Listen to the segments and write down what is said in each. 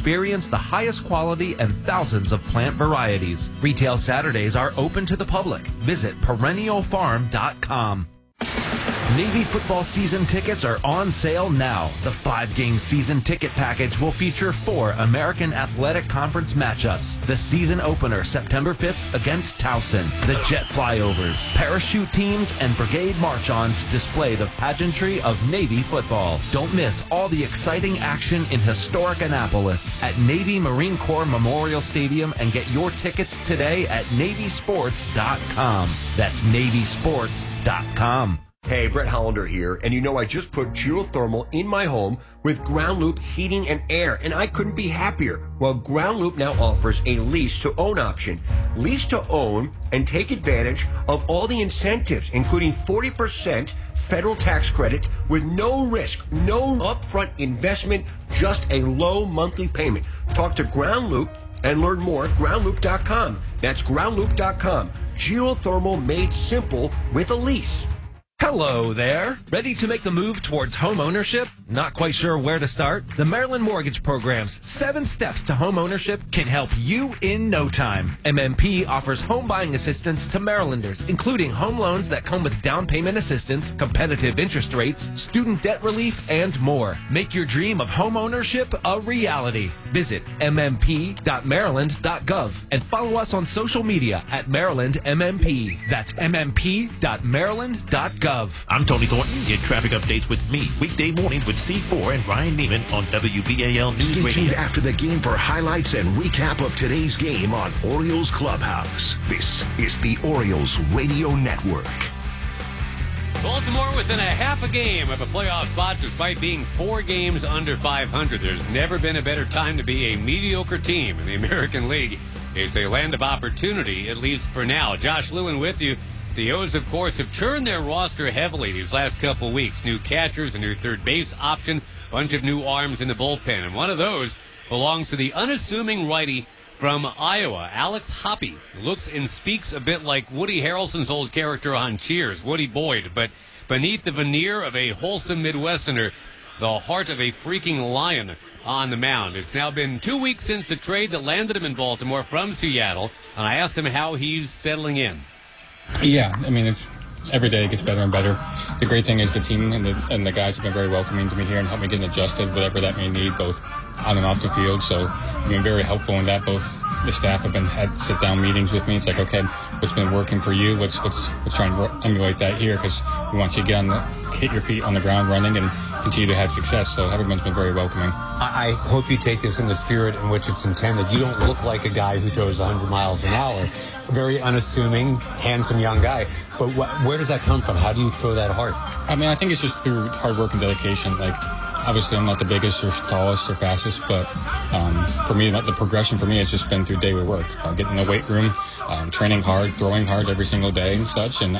experience the highest quality and thousands of plant varieties. Retail Saturdays are open to the public. Visit perennialfarm.com. Navy football season tickets are on sale now. The 5-game season ticket package will feature 4 American Athletic Conference matchups. The season opener September 5th against Towson. The jet flyovers, parachute teams, and brigade march-ons display the pageantry of Navy football. Don't miss all the exciting action in historic Annapolis at Navy Marine Corps Memorial Stadium and get your tickets today at NavySports.com. That's NavySports.com. Hey, Brett Hollander here, and you know I just put geothermal in my home with Ground Loop heating and air, and I couldn't be happier. Well, Ground Loop now offers a lease-to-own option. Lease-to-own and take advantage of all the incentives, including 40% federal tax credit with no risk, no upfront investment, just a low monthly payment. Talk to Ground Loop and learn more at groundloop.com. That's groundloop.com. Geothermal made simple with a lease. Hello there. Ready to make the move towards home ownership? Not quite sure where to start? The Maryland Mortgage Program's 7 steps to home ownership can help you in no time. MMP offers home buying assistance to Marylanders, including home loans that come with down payment assistance, competitive interest rates, student debt relief, and more. Make your dream of home ownership a reality. Visit mmp.maryland.gov and follow us on social media at MarylandMMP. That's mmp.maryland.gov. I'm Tony Thornton. Get traffic updates with me weekday mornings with C4 and Ryan Neiman on WBAL News Stay Radio. tuned after the game for highlights and recap of today's game on Orioles Clubhouse. This is the Orioles Radio Network. Baltimore within a half a game of a playoff spot despite being 4 games under 500. There's never been a better time to be a mediocre team in the American League. It's a land of opportunity, at least for now. Josh Lewin with you. The O's, of course, have churned their roster heavily these last couple weeks. New catchers, a new third base option, bunch of new arms in the bullpen. And one of those belongs to the unassuming righty from Iowa, Alex Hoppe. Looks and speaks a bit like Woody Harrelson's old character on Cheers, Woody Boyd. But beneath the veneer of a wholesome Midwesterner, the heart of a freaking lion on the mound. It's now been 2 weeks since the trade that landed him in Baltimore from Seattle. And I asked him how he's settling in. Yeah, I mean, it's every day it gets better and better. The great thing is the team and the guys have been very welcoming to me here and helped me get adjusted, whatever that may need, both on and off the field. So I've been very helpful in that. Both the staff have had sit-down meetings with me. It's like, okay, what's been working for you? What's trying to emulate that here? Because we want you to hit your feet on the ground running and continue to have success. So everyone's been very welcoming. I hope you take this in the spirit in which it's intended. You don't look like a guy who throws 100 miles an hour. Very unassuming, handsome young guy. But where does that come from? How do you throw that hard? I mean, I think it's just through hard work and dedication. Like, obviously, I'm not the biggest or tallest or fastest, but for me, the progression for me has just been through daily work. Getting in the weight room, training hard, throwing hard every single day and such. And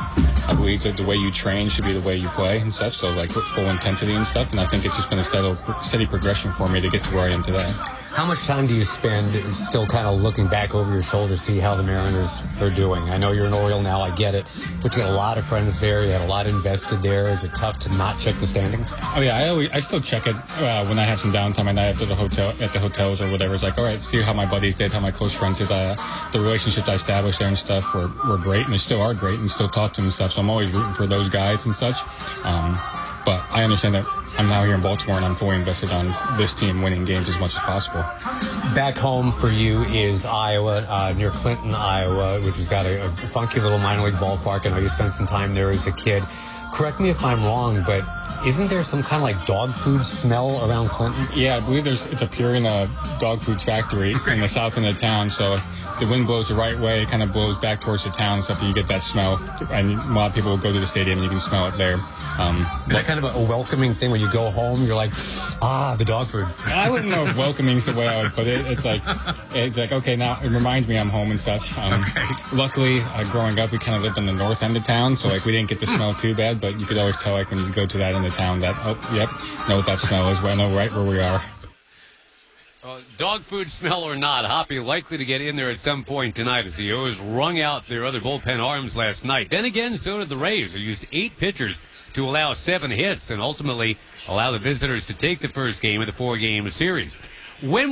I believe that the way you train should be the way you play and such. So, like, with full intensity and stuff. And I think it's just been a steady progression for me to get to where I am today. How much time do you spend still kind of looking back over your shoulder to see how the Mariners are doing? I know you're an Oriole now, I get it, but you got a lot of friends there, you had a lot invested there. Is it tough to not check the standings? Oh yeah, I still check it when I have some downtime and I have to the hotels or whatever. It's like, all right, see how my buddies did, how my close friends did. The relationships I established there and stuff were great, and they still are great, and still talk to them and stuff. So I'm always rooting for those guys and such. But I understand that I'm now here in Baltimore and I'm fully invested on this team winning games as much as possible. Back home for you is Iowa, near Clinton, Iowa, which has got a funky little minor league ballpark. I know you spent some time there as a kid. Correct me if I'm wrong, but isn't there some kind of like dog food smell around Clinton? Yeah, I believe it's a Purina dog food factory in the south end of town. So the wind blows the right way, it kind of blows back towards the town and stuff, and you get that smell. And a lot of people will go to the stadium and you can smell it there. Is that kind of a welcoming thing when you go home? You're like, the dog food. I wouldn't know if welcoming is the way I would put it. It's like, okay, now it reminds me I'm home and such. Luckily, growing up, we kind of lived on the north end of town, so like we didn't get the smell too bad. But you could always tell, like when you go to that end of town, that know what that smell is. I know right where we are. Dog food smell or not, Hoppe likely to get in there at some point tonight as the O's wrung out their other bullpen arms last night. Then again, so did the Rays, who used 8 pitchers to allow 7 hits and ultimately allow the visitors to take the first game of the 4-game series. When